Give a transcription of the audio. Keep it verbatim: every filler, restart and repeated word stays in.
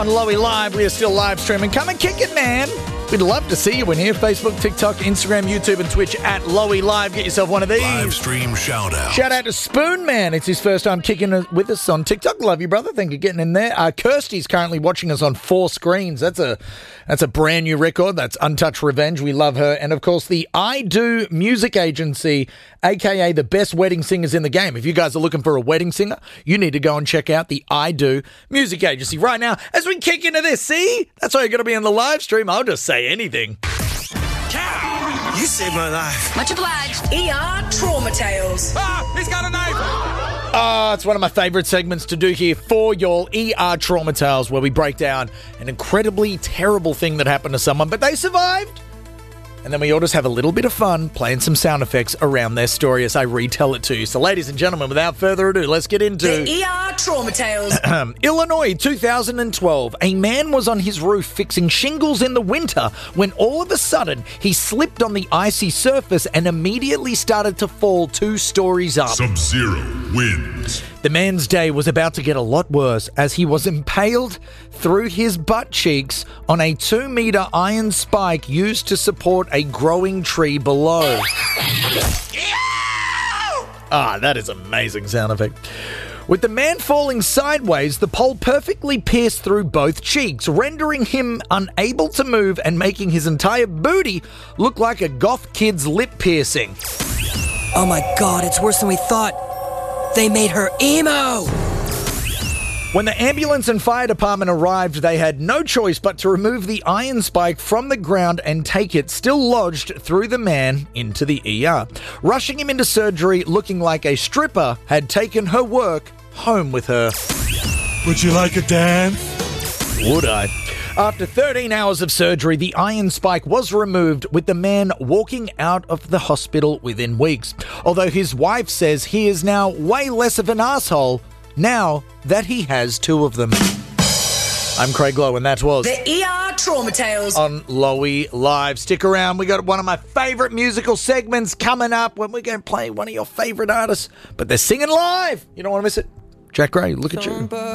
On Lowy Live, we are still live streaming. Come and kick it, man. We'd love to see you in here. Facebook, TikTok, Instagram, YouTube, and Twitch at Lowy Live. Get yourself one of these. Live stream shout out. Shout out to Spoon Man. It's his first time kicking it with us on TikTok. Love you, brother. Thank you for getting in there. Uh, Kirsty's currently watching us on four screens. That's a that's a brand new record. That's Untouched Revenge. We love her. And, of course, the I Do Music Agency, a k a the best wedding singers in the game. If you guys are looking for a wedding singer, you need to go and check out the I Do Music Agency right now as we kick into this. See? That's why you're going to be in the live stream. I'll just say anything. You saved my life. Much obliged. E R Trauma Tales. Ah, he's got a knife. Oh, it's one of my favourite segments to do here for y'all, E R Trauma Tales, where we break down an incredibly terrible thing that happened to someone, but they survived. And then we all just have a little bit of fun playing some sound effects around their story as I retell it to you. So, ladies and gentlemen, without further ado, let's get into... The E R Trauma Tales. Illinois, two thousand twelve. A man was on his roof fixing shingles in the winter when all of a sudden he slipped on the icy surface and immediately started to fall two stories up. Sub-Zero wins. The man's day was about to get a lot worse as he was impaled through his butt cheeks on a two-meter iron spike used to support a growing tree below. Ah, that is amazing sound effect. With the man falling sideways, the pole perfectly pierced through both cheeks, rendering him unable to move and making his entire booty look like a goth kid's lip piercing. Oh my god, it's worse than we thought. They made her emo! When the ambulance and fire department arrived, they had no choice but to remove the iron spike from the ground and take it, still lodged through the man, into the E R. Rushing him into surgery looking like a stripper had taken her work home with her. Would you like a dance? Would I? After thirteen hours of surgery, the iron spike was removed, with the man walking out of the hospital within weeks. Although his wife says he is now way less of an asshole now that he has two of them. I'm Craig Lowe, and that was The E R Trauma Tales on Lowy Live. Stick around. We got one of my favourite musical segments coming up when we're going to play one of your favourite artists, but they're singing live. You don't want to miss it. Jack Gray, look at you.